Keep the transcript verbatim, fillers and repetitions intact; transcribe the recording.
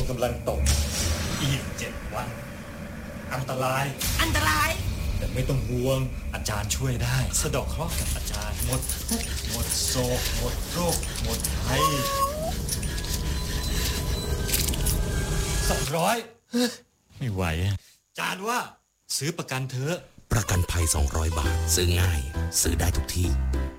กำลังตกอีกเจ็ดวันอันตรายอันตรายแต่ไม่ต้องห่วงอาจารย์ช่วยได้สะดอกเคราะห์กับอาจารย์หมดทุกข์หมดโศกหมดโรคหมดภัยสองร้อยไม่ไหวอาจารย์ว่าซื้อประกันเถอะประกันภัยสองร้อยบาทซื้อง่ายซื้อได้ทุกที่